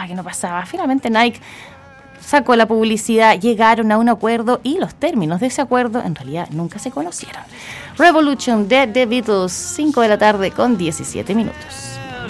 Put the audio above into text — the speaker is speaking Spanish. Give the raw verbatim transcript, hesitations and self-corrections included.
pasaba, que no pasaba. Finalmente Nike sacó la publicidad, llegaron a un acuerdo y los términos de ese acuerdo en realidad nunca se conocieron. Revolution de The Beatles, cinco de la tarde con diecisiete minutos.